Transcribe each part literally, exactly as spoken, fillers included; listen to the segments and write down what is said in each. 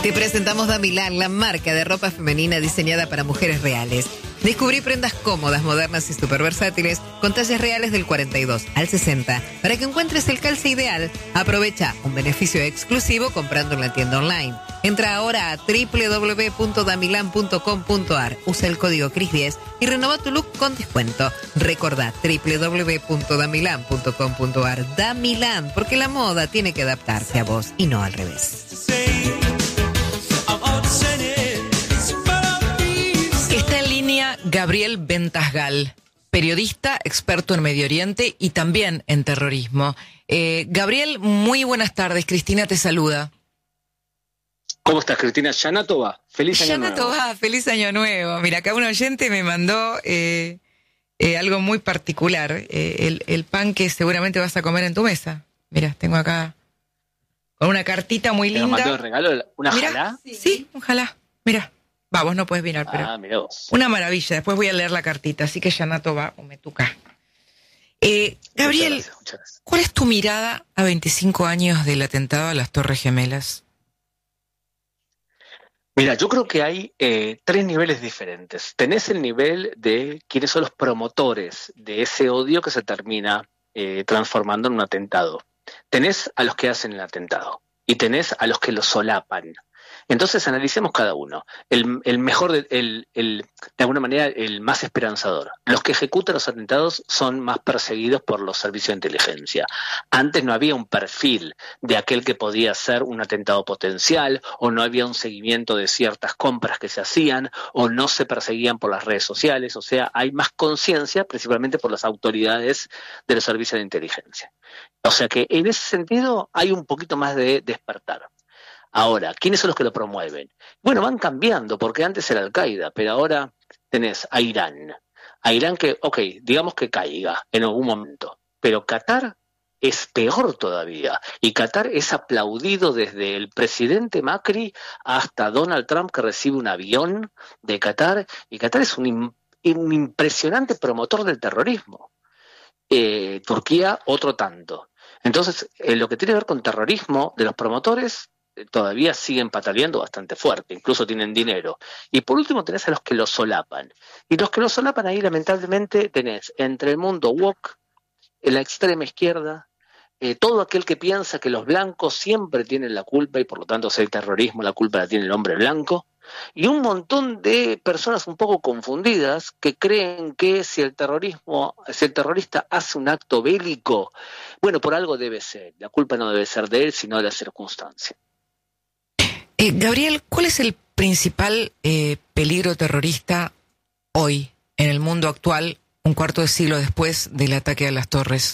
Te presentamos Damilan, la marca de ropa femenina diseñada para mujeres reales. Descubrí prendas cómodas, modernas y súper versátiles con talles reales del cuarenta y dos al sesenta. Para que encuentres el calce ideal, aprovecha un beneficio exclusivo comprando en la tienda online. Entra ahora a doble u doble u doble u punto damilan punto com punto a r, usa el código Cris diez y renova tu look con descuento. Recordá doble u doble u doble u punto damilan punto com punto a r. Damilan, porque la moda tiene que adaptarse a vos y no al revés. Está en línea Gabriel Ventasgal, periodista, experto en Medio Oriente y también en terrorismo. Eh, Gabriel, muy buenas tardes. Cristina te saluda. ¿Cómo estás, Cristina? Shana Tova. Feliz año Shana nuevo. Tova, feliz año nuevo. Mira, acá un oyente me mandó eh, eh, algo muy particular. Eh, el, el pan que seguramente vas a comer en tu mesa. Mira, tengo acá con una cartita muy ¿Te lo linda. mandó de regalo? ¿Una Mirá, jalá? Sí, ojalá. Mira, va, vos no puedes mirar, pero Ah, mirá vos. una maravilla. Después voy a leer la cartita, así que Shana Tova o me toca. Eh, Gabriel, Muchas gracias, muchas gracias. ¿cuál es tu mirada a veinticinco años del atentado a las Torres Gemelas? Mira, yo creo que hay eh, tres niveles diferentes. Tenés el nivel de quiénes son los promotores de ese odio que se termina eh, transformando en un atentado. Tenés a los que hacen el atentado y tenés a los que lo solapan. Entonces analicemos cada uno. El, el mejor, de, el, el, de alguna manera, el más esperanzador. Los que ejecutan los atentados son más perseguidos por los servicios de inteligencia. Antes no había un perfil de aquel que podía ser un atentado potencial, o no había un seguimiento de ciertas compras que se hacían, o no se perseguían por las redes sociales. O sea, hay más conciencia, principalmente por las autoridades de los servicios de inteligencia. O sea que en ese sentido hay un poquito más de despertar. Ahora, ¿quiénes son los que lo promueven? Bueno, van cambiando, porque antes era Al-Qaeda, pero ahora tenés a Irán. A Irán que, ok, digamos que caiga en algún momento, pero Qatar es peor todavía. Y Qatar es aplaudido desde el presidente Macri hasta Donald Trump, que recibe un avión de Qatar, y Qatar es un, un impresionante promotor del terrorismo. Eh, Turquía, otro tanto. Entonces, eh, lo que tiene que ver con terrorismo de los promotores todavía siguen pataleando bastante fuerte, incluso tienen dinero. Y por último tenés a los que lo solapan. Y los que lo solapan ahí, lamentablemente, tenés entre el mundo woke, la extrema izquierda, eh, todo aquel que piensa que los blancos siempre tienen la culpa y por lo tanto si hay terrorismo, la culpa la tiene el hombre blanco, y un montón de personas un poco confundidas que creen que si el terrorismo, si el terrorista hace un acto bélico, bueno, por algo debe ser. La culpa no debe ser de él, sino de la circunstancia. Eh, Gabriel, ¿cuál es el principal eh, peligro terrorista hoy, en el mundo actual, un cuarto de siglo después del ataque a las torres?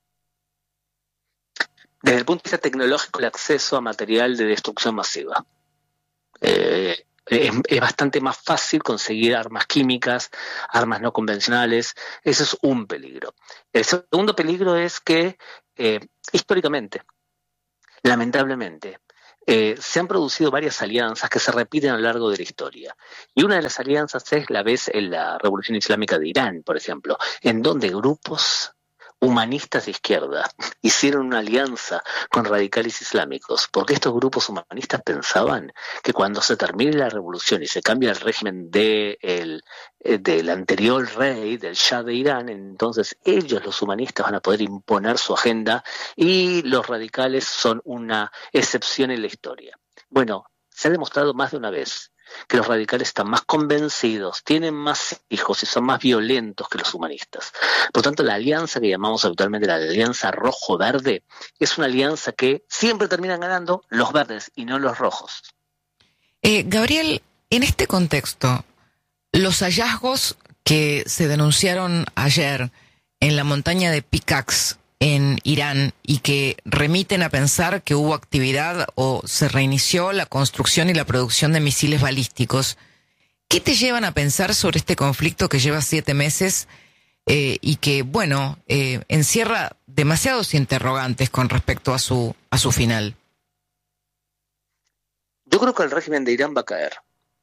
Desde el punto de vista tecnológico, el acceso a material de destrucción masiva. Eh, es, es bastante más fácil conseguir armas químicas, armas no convencionales. Ese es un peligro. El segundo peligro es que, eh, históricamente, lamentablemente, Eh, se han producido varias alianzas que se repiten a lo largo de la historia. Y una de las alianzas es la vez en la Revolución Islámica de Irán, por ejemplo, en donde grupos humanistas de izquierda hicieron una alianza con radicales islámicos, porque estos grupos humanistas pensaban que cuando se termine la revolución y se cambie el régimen de el, del anterior rey, del Shah de Irán, entonces ellos, los humanistas, van a poder imponer su agenda y los radicales son una excepción en la historia. Bueno, se ha demostrado más de una vez que los radicales están más convencidos, tienen más hijos y son más violentos que los humanistas. Por tanto, la alianza que llamamos habitualmente la alianza rojo-verde es una alianza que siempre terminan ganando los verdes y no los rojos. Eh, Gabriel, en este contexto, los hallazgos que se denunciaron ayer en la montaña de Pickaxe en Irán y que remiten a pensar que hubo actividad o se reinició la construcción y la producción de misiles balísticos, ¿qué te llevan a pensar sobre este conflicto que lleva siete meses eh, y que, bueno, eh, encierra demasiados interrogantes con respecto a su, a su final? Yo creo que el régimen de Irán va a caer.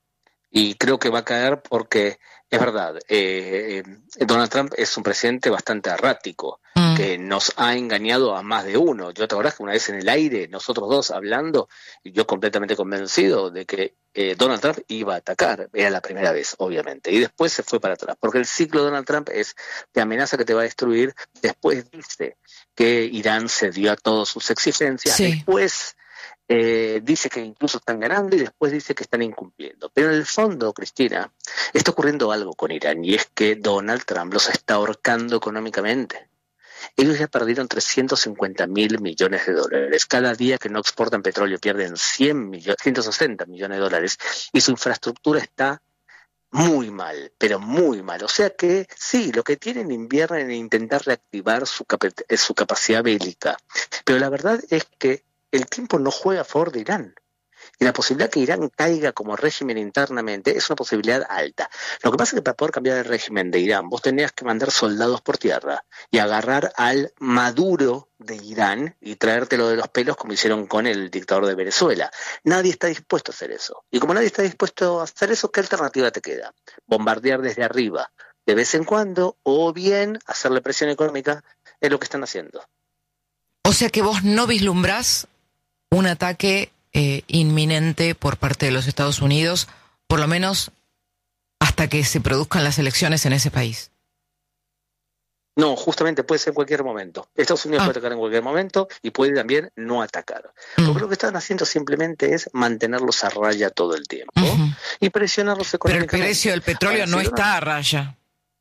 Y creo que va a caer porque, es verdad, eh, Donald Trump es un presidente bastante errático, mm. que nos ha engañado a más de uno. Yo te acordás que una vez en el aire, nosotros dos hablando, y yo completamente convencido de que eh, Donald Trump iba a atacar. Era la primera vez, obviamente. Y después se fue para atrás. Porque el ciclo de Donald Trump es, te amenaza que te va a destruir, después dice que Irán cedió a todas sus exigencias, sí. después... Eh, dice que incluso están ganando y después dice que están incumpliendo. Pero en el fondo, Cristina, está ocurriendo algo con Irán y es que Donald Trump los está ahorcando económicamente. Ellos ya perdieron trescientos cincuenta mil millones de dólares. Cada día que no exportan petróleo pierden cien millones, ciento sesenta millones de dólares y su infraestructura está muy mal, pero muy mal. O sea que sí, lo que tienen invierno en intentar reactivar su, cap- su capacidad bélica. Pero la verdad es que el tiempo no juega a favor de Irán. Y la posibilidad que Irán caiga como régimen internamente es una posibilidad alta. Lo que pasa es que para poder cambiar el régimen de Irán, vos tenías que mandar soldados por tierra y agarrar al Maduro de Irán y traértelo de los pelos como hicieron con el dictador de Venezuela. Nadie está dispuesto a hacer eso. Y como nadie está dispuesto a hacer eso, ¿qué alternativa te queda? Bombardear desde arriba de vez en cuando o bien hacerle presión económica, es lo que están haciendo. O sea que vos no vislumbrás un ataque eh, inminente por parte de los Estados Unidos, por lo menos hasta que se produzcan las elecciones en ese país. No, justamente puede ser en cualquier momento. Estados Unidos ah. puede atacar en cualquier momento y puede también no atacar. Mm. Porque lo que están haciendo simplemente es mantenerlos a raya todo el tiempo uh-huh. y presionarlos económicamente. Pero el precio del petróleo no está a raya.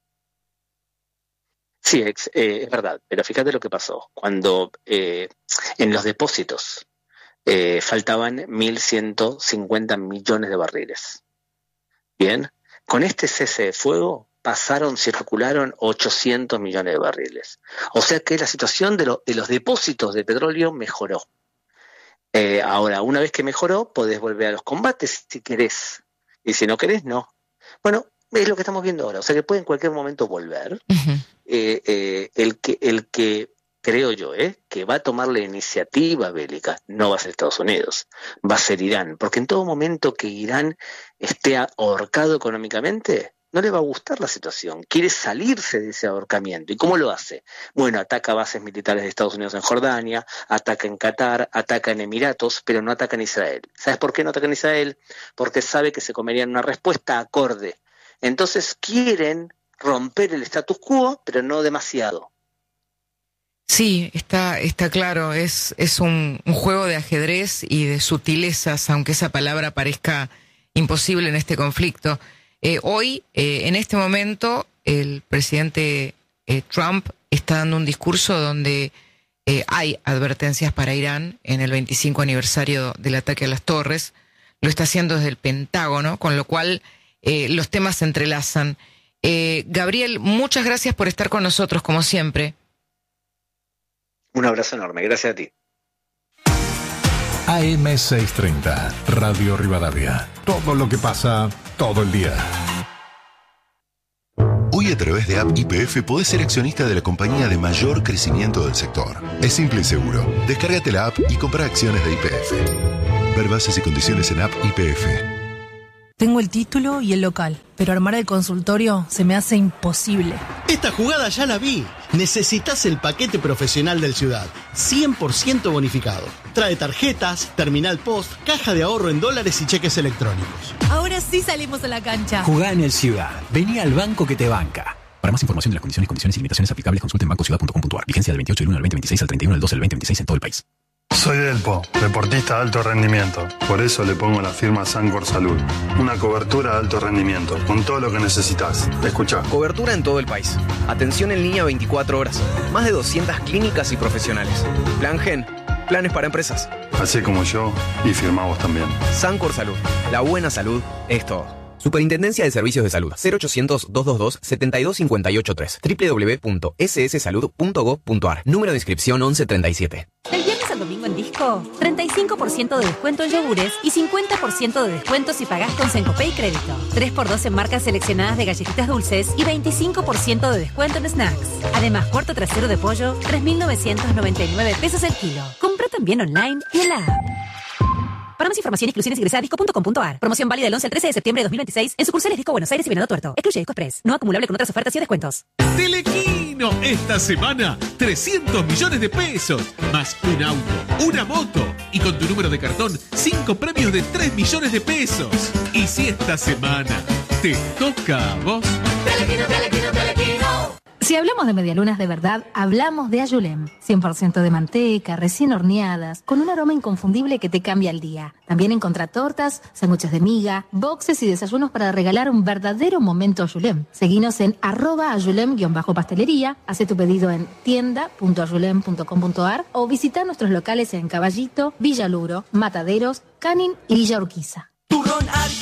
Sí, es, eh, es verdad, pero fíjate lo que pasó. Cuando eh, en los depósitos eh, faltaban mil ciento cincuenta millones de barriles. Bien, con este cese de fuego pasaron, circularon ochocientos millones de barriles. O sea que la situación de, lo, de los depósitos de petróleo mejoró. Eh, ahora, una vez que mejoró, podés volver a los combates si querés. Y si no querés, no. Bueno, es lo que estamos viendo ahora. O sea que puede en cualquier momento volver. Uh-huh. Eh, eh, el que el que creo yo eh, que va a tomar la iniciativa bélica no va a ser Estados Unidos, va a ser Irán, porque en todo momento que Irán esté ahorcado económicamente no le va a gustar la situación, quiere salirse de ese ahorcamiento. ¿Y cómo lo hace? Bueno, ataca bases militares de Estados Unidos en Jordania, ataca en Qatar, ataca en Emiratos, pero no ataca en Israel. ¿Sabes por qué no ataca en Israel? Porque sabe que se comerían una respuesta acorde. Entonces quieren romper el status quo, pero no demasiado. Sí, está, está claro, es, es un, un juego de ajedrez y de sutilezas, aunque esa palabra parezca imposible en este conflicto. Eh, hoy, eh, en este momento, el presidente eh, Trump está dando un discurso donde eh, hay advertencias para Irán en el veinticinco aniversario del ataque a las torres. Lo está haciendo desde el Pentágono, con lo cual eh, los temas se entrelazan. Eh, Gabriel, muchas gracias por estar con nosotros, como siempre. Un abrazo enorme, gracias a ti. A M seiscientos treinta, Radio Rivadavia. Todo lo que pasa, todo el día. Hoy a través de App Y P F podés ser accionista de la compañía de mayor crecimiento del sector. Es simple y seguro. Descárgate la app y compra acciones de Y P F. Ver bases y condiciones en App Y P F. Tengo el título y el local, pero armar el consultorio se me hace imposible. Esta jugada ya la vi. Necesitas el paquete profesional del Ciudad, cien por ciento bonificado. Trae tarjetas, terminal post, caja de ahorro en dólares y cheques electrónicos. Ahora sí salimos a la cancha. Jugá en el Ciudad. Vení al banco que te banca. Para más información de las condiciones, condiciones y limitaciones aplicables, consulte en banco ciudad punto com punto a r. Vigencia del veintiocho del uno al veinte veintiséis al treinta y uno del doce del veinte veintiséis en todo el país. Soy Delpo, deportista de alto rendimiento. Por eso le pongo la firma Sancor Salud. Una cobertura de alto rendimiento, con todo lo que necesitas. Escuchá. Cobertura en todo el país. Atención en línea veinticuatro horas. Más de doscientas clínicas y profesionales. Plan Gen. Planes para empresas. Así como yo, y firmamos también. Sancor Salud. La buena salud es todo. Superintendencia de Servicios de Salud. cero ochocientos, doscientos veintidós, setenta y dos cincuenta y ocho tres. doble u doble u doble u punto ese ese salud punto gob punto a r. Número de inscripción once treinta y siete. Del viernes al domingo en Disco, treinta y cinco por ciento de descuento en yogures y cincuenta por ciento de descuento si pagás con Cencopay Crédito. tres por dos en marcas seleccionadas de galletitas dulces y veinticinco por ciento de descuento en snacks. Además, cuarto trasero de pollo, tres mil novecientos noventa y nueve pesos el kilo. Compra también online y en la app. Para más información, exclusiones, ingresa a disco punto com punto ar. Promoción válida del once al trece de septiembre de dos mil veintiséis en sucursales Disco Buenos Aires y Venado Tuerto. Excluye Disco Express. No acumulable con otras ofertas y descuentos. Telequino, esta semana trescientos millones de pesos, más un auto, una moto y con tu número de cartón cinco premios de tres millones de pesos. Y si esta semana te toca a vos. Telequino, Telequino, Telequino. Si hablamos de medialunas de verdad, hablamos de Ayulem. cien por ciento de manteca, recién horneadas, con un aroma inconfundible que te cambia el día. También encontrá tortas, sándwiches de miga, boxes y desayunos para regalar un verdadero momento Ayulem. Seguinos en arroba ayulem-pastelería, hace tu pedido en tienda punto ayulem punto com punto ar o visita nuestros locales en Caballito, Villa Luro, Mataderos, Canin y Villa Urquiza. Turrón